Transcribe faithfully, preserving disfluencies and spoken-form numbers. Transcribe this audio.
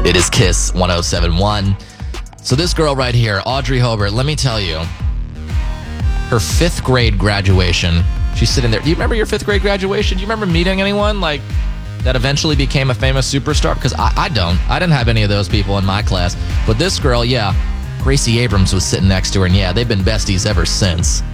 It is Kiss one oh seven point one. So this girl right here, Audrey Hobart, let me tell you, her fifth grade graduation, she's sitting there. Do you remember your fifth grade graduation? Do you remember meeting anyone like that eventually became a famous superstar? Because I, I don't. I didn't have any of those people in my class. But this girl, yeah, Gracie Abrams was sitting next to her, and yeah, they've been besties ever since.